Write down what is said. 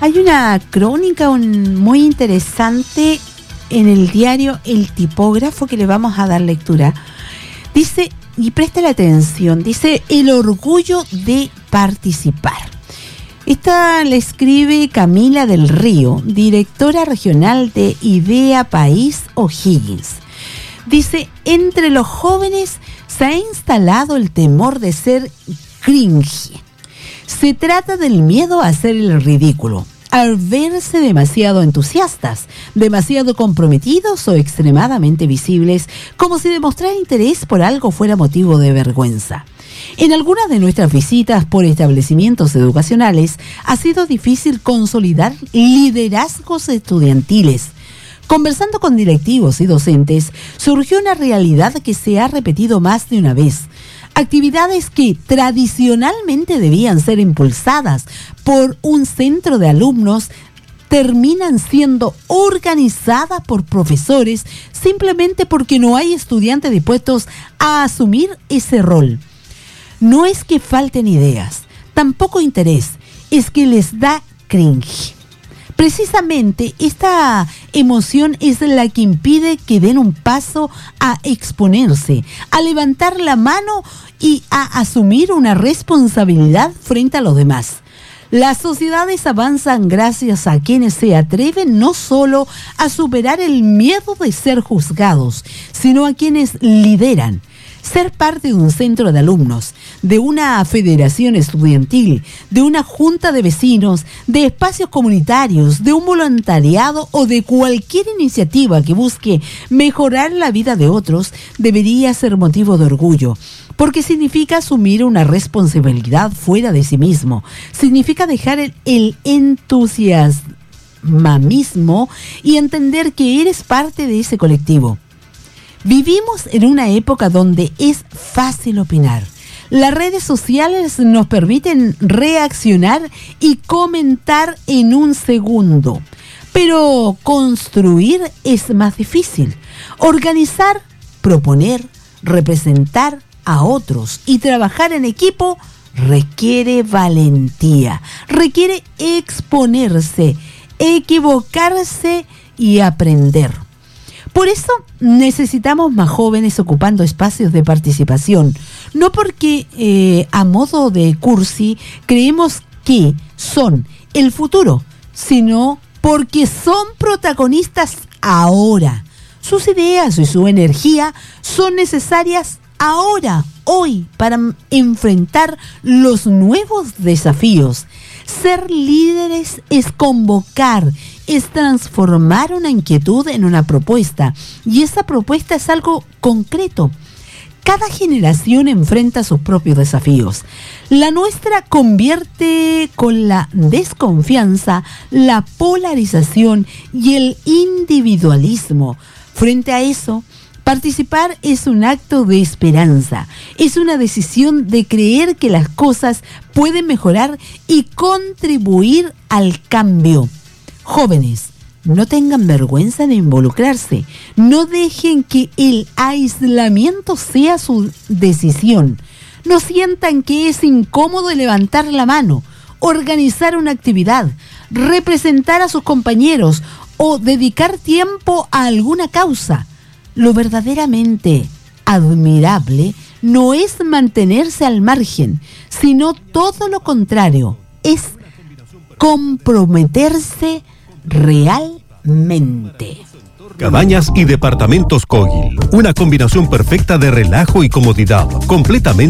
Hay una crónica muy interesante en el diario El Tipógrafo que le vamos a dar lectura. Dice, y préstale atención, dice el orgullo de participar. Esta la escribe Camila del Río, directora regional de Idea País O'Higgins. Dice, entre los jóvenes se ha instalado el temor de ser cringe. Se trata del miedo a hacer el ridículo, al verse demasiado entusiastas, demasiado comprometidos o extremadamente visibles, como si demostrar interés por algo fuera motivo de vergüenza. En algunas de nuestras visitas por establecimientos educacionales ha sido difícil consolidar liderazgos estudiantiles. Conversando con directivos y docentes, surgió una realidad que se ha repetido más de una vez. Actividades que tradicionalmente debían ser impulsadas por un centro de alumnos terminan siendo organizadas por profesores simplemente porque no hay estudiantes dispuestos a asumir ese rol. No es que falten ideas, tampoco interés, es que les da cringe. Precisamente esta emoción es la que impide que den un paso a exponerse, a levantar la mano y a asumir una responsabilidad frente a los demás. Las sociedades avanzan gracias a quienes se atreven no solo a superar el miedo de ser juzgados, sino a quienes lideran. Ser parte de un centro de alumnos, de una federación estudiantil, de una junta de vecinos, de espacios comunitarios, de un voluntariado o de cualquier iniciativa que busque mejorar la vida de otros, debería ser motivo de orgullo, porque significa asumir una responsabilidad fuera de sí mismo, significa dejar el entusiasmamismo y entender que eres parte de ese colectivo. Vivimos en una época donde es fácil opinar. Las redes sociales nos permiten reaccionar y comentar en un segundo. Pero construir es más difícil. Organizar, proponer, representar a otros y trabajar en equipo requiere valentía, requiere exponerse, equivocarse y aprender. Por eso necesitamos más jóvenes ocupando espacios de participación, no porque a modo de cursi creemos que son el futuro, sino porque son protagonistas ahora. Sus ideas y su energía son necesarias ahora, hoy, para enfrentar los nuevos desafíos. Ser líderes es convocar, es transformar una inquietud en una propuesta, y esa propuesta es algo concreto. Cada generación enfrenta sus propios desafíos. La nuestra convierte con la desconfianza, la polarización y el individualismo. Frente a eso, participar es un acto de esperanza, es una decisión de creer que las cosas pueden mejorar y contribuir al cambio. Jóvenes, no tengan vergüenza de involucrarse, no dejen que el aislamiento sea su decisión, no sientan que es incómodo levantar la mano, organizar una actividad, representar a sus compañeros o dedicar tiempo a alguna causa. Lo verdaderamente admirable no es mantenerse al margen, sino todo lo contrario, es comprometerse realmente. Cabañas y departamentos Cogil, una combinación perfecta de relajo y comodidad, completamente